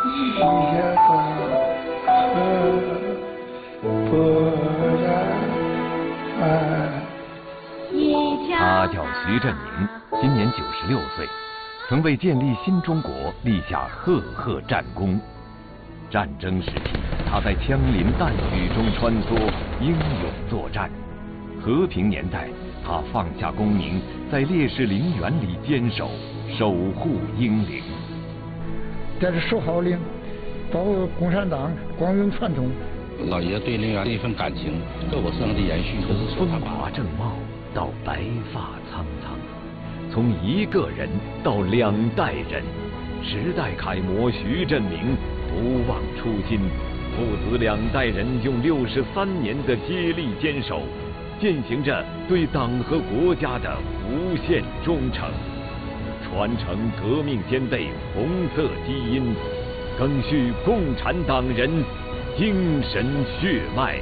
一河波澜。 他叫徐振宁，今年96岁，曾为建立新中国立下赫赫战功。战争时期，他在枪林弹雨中穿梭，英勇作战；和平年代，他放下功名，在烈士陵园里坚守，守护英灵。 这是守号令，保卫共产党光荣传统。 老爷对陵园的一份感情，各我生的延续。 从风华正茂到白发苍苍，从一个人到2代人，时代楷模徐振宁不忘初心，父子2代人用63年的接力坚守，践行着对党和国家的无限忠诚，传承革命先辈红色基因，赓续共产党人精神血脉。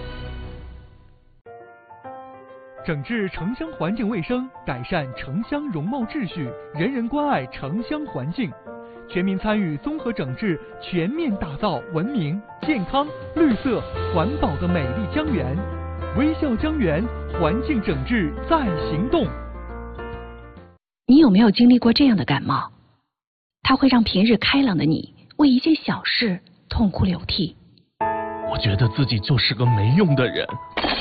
整治城乡环境卫生，改善城乡容貌秩序，人人关爱城乡环境，全民参与综合整治，全面打造文明、健康、绿色、环保的美丽江源。微笑江源，环境整治在行动。 你有没有经历过这样的感冒？它会让平日开朗的你为一件小事痛哭流涕。 我觉得自己就是个没用的人。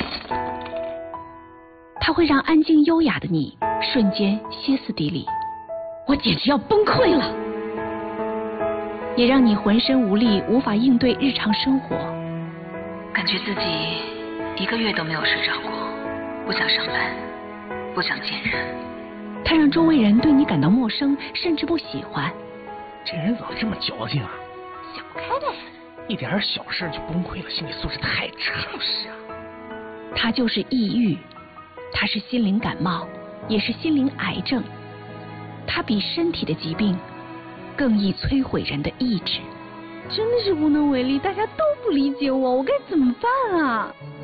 它会让安静优雅的你瞬间歇斯底里，我简直要崩溃了。也让你浑身无力，无法应对日常生活， 感觉自己1个月都没有睡着过，不想上班，不想见人。 它让周围人对你感到陌生，甚至不喜欢。 这人怎么这么矫情啊？ 想不开呗， 一点小事就崩溃了，心理素质太差。 就是啊， 它就是抑郁，它是心灵感冒，也是心灵癌症。它比身体的疾病更易摧毁人的意志。 真的是无能为力，大家都不理解我，我该怎么办啊？